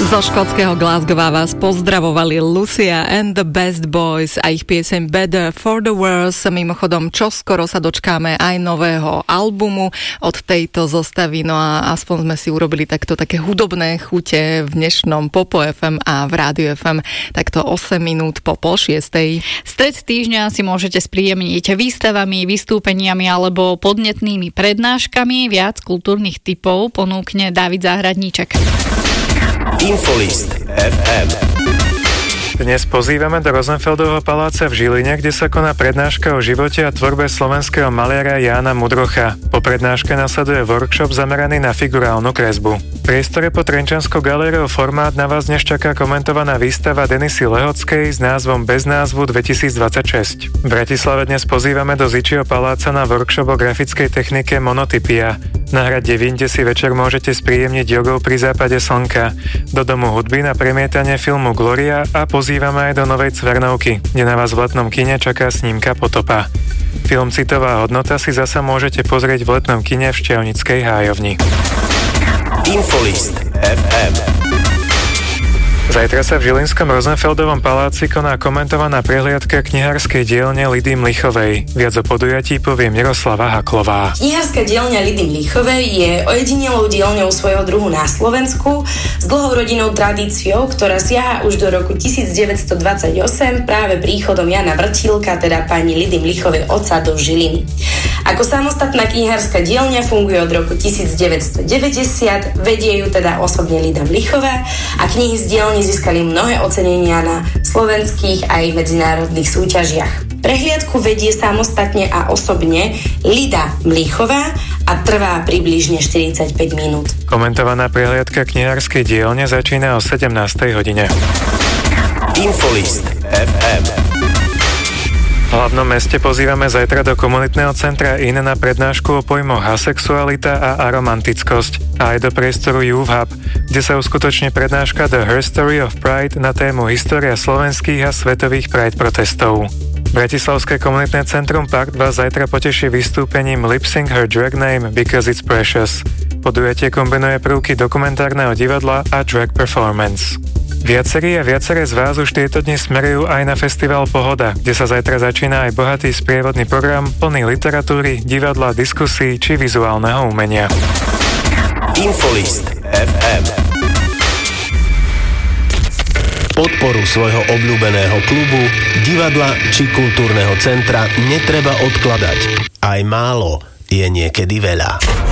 Zo škótskeho Glasgowa vás pozdravovali Lucia and the Best Boys a ich pieseň Better for the Worse. Mimochodom, čoskoro sa dočkáme aj nového albumu od tejto zostavy, no a aspoň sme si urobili takto také hudobné chute v dnešnom Popo FM a v Rádiu FM takto 8 minút po 5:30. Stred týždňa si môžete spríjemniť výstavami, vystúpeniami alebo podnetnými prednáškami. Viac kultúrnych tipov ponúkne Dávid Záhradníček. Infolist FM. Dnes pozývame do Rosenfeldovho paláca v Žiline, kde sa koná prednáška o živote a tvorbe slovenského maliara Jána Mudrocha. Po prednáške nasleduje workshop zameraný na figurálnu kresbu. V priestore pod Trenčianskou galériou Formát na vás dnes čaká komentovaná výstava Denisy Lehockej s názvom Bez názvu 2026. V Bratislave dnes pozývame do Zičiho paláca na workshop o grafickej technike Monotypia. Na hrade Devín, kde si večer môžete spríjemniť jogou pri západe slnka. Do Domu hudby na premietanie filmu Gloria a pozývame aj do Novej Cvernovky, kde na vás v letnom kine čaká snímka Potopa. Film Citová hodnota si zasa môžete pozrieť v letnom kine v Šťavnickej hájovni. Infolist FM. Zajtra sa v Žilinskom Rosenfeldovom paláci koná komentovaná prehliadka knihárskej dielne Lidy Mlichovej. Viac o podujatí povie Miroslava Haklová. Knihárska dielňa Lidy Mlichovej je ojedinelou dielňou svojho druhu na Slovensku s dlhou rodinnou tradíciou, ktorá siaha už do roku 1928 práve príchodom Jana Vrtílka, teda pani Lidy Mlichovej otca, do Žiliny. Ako samostatná knihárska dielňa funguje od roku 1990, vedie ju teda osobne Lida Mlichová a knihy z dielne získali mnohé ocenenia na slovenských aj medzinárodných súťažiach. Prehliadku vedie samostatne a osobne Lida Mlichová a trvá približne 45 minút. Komentovaná prehliadka knihárskej dielne začína o 17. hodine. Infolist FM. V hlavnom meste pozývame zajtra do komunitného centra IN na prednášku o pojmoch asexualita a aromantickosť a aj do priestoru Youth Hub, kde sa uskutoční prednáška The Herstory of Pride na tému História slovenských a svetových Pride protestov. Bratislavské komunitné centrum Pakt vás zajtra poteší vystúpením Lip Sync Her Drag Name Because It's Precious. Podujatie kombinuje prvky dokumentárneho divadla a drag performance. Viacerí a viaceré z vás už tieto dni smerujú aj na festival Pohoda, kde sa zajtra začína aj bohatý sprievodný program plný literatúry, divadla, diskusí či vizuálneho umenia. Infolist FM. Podporu svojho obľúbeného klubu, divadla či kultúrneho centra netreba odkladať. Aj málo je niekedy veľa.